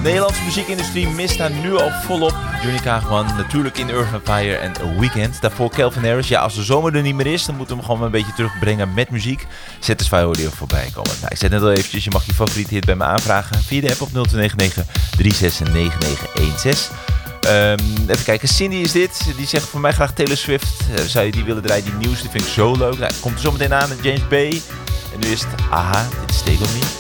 Nederlandse muziekindustrie mist daar nu al volop. Johnny Kaagman, natuurlijk in Earth Fire en A Weekend. Daarvoor Calvin Harris. Ja, als de zomer er niet meer is, dan moeten we hem gewoon een beetje terugbrengen met muziek. Satisfy hoorde je voorbij komen. Nou, ik zei net al eventjes, je mag je favoriete hit bij me aanvragen via de app op 0299 369916. Even kijken, Cindy is dit. Die zegt voor mij graag Taylor Swift. Zou je die willen draaien, die nieuws? Die vind ik zo leuk. Nou, komt er zo meteen aan, James Bay. En nu is het, aha, dit is Take On Me.